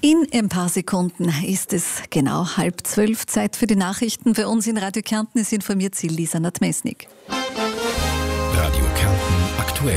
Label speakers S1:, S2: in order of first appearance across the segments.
S1: In ein paar Sekunden ist es genau 11:30, Zeit für die Nachrichten. Bei uns in Radio Kärnten ist informiert sie Lisa Nadmesnik.
S2: Radio Kärnten aktuell.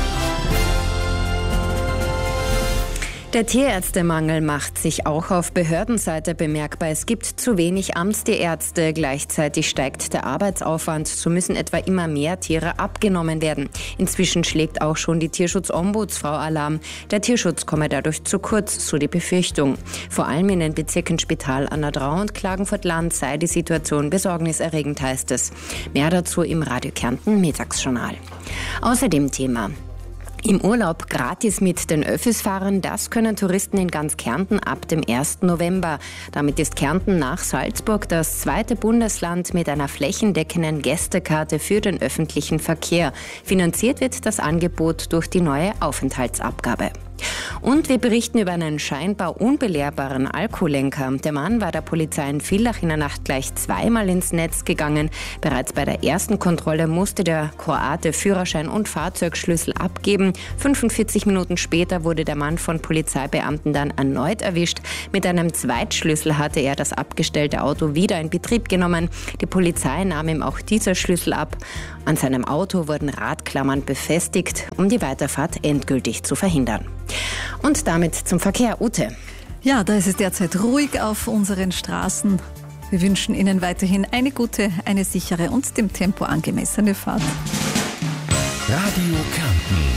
S3: Der Tierärztemangel macht sich auch auf Behördenseite bemerkbar. Es gibt zu wenig Amtstierärzte. Gleichzeitig steigt der Arbeitsaufwand. So müssen etwa immer mehr Tiere abgenommen werden. Inzwischen schlägt auch schon die Tierschutzombudsfrau Alarm. Der Tierschutz komme dadurch zu kurz, so die Befürchtung. Vor allem in den Bezirken Spital an der Drau und Klagenfurt-Land sei die Situation besorgniserregend, heißt es. Mehr dazu im Radio Kärnten Mittagsjournal. Außerdem Thema: im Urlaub gratis mit den Öffis fahren, das können Touristen in ganz Kärnten ab dem 1. November. Damit ist Kärnten nach Salzburg das zweite Bundesland mit einer flächendeckenden Gästekarte für den öffentlichen Verkehr. Finanziert wird das Angebot durch die neue Aufenthaltsabgabe. Und wir berichten über einen scheinbar unbelehrbaren Alkoholenker. Der Mann war der Polizei in Villach in der Nacht gleich zweimal ins Netz gegangen. Bereits bei der ersten Kontrolle musste der Kroate Führerschein und Fahrzeugschlüssel abgeben. 45 Minuten später wurde der Mann von Polizeibeamten dann erneut erwischt. Mit einem Zweitschlüssel hatte er das abgestellte Auto wieder in Betrieb genommen. Die Polizei nahm ihm auch dieser Schlüssel ab. An seinem Auto wurden Radklammern befestigt, um die Weiterfahrt endgültig zu verhindern. Und damit zum Verkehr. Ute.
S1: Ja, da ist es derzeit ruhig auf unseren Straßen. Wir wünschen Ihnen weiterhin eine gute, eine sichere und dem Tempo angemessene Fahrt.
S2: Radio Kärnten.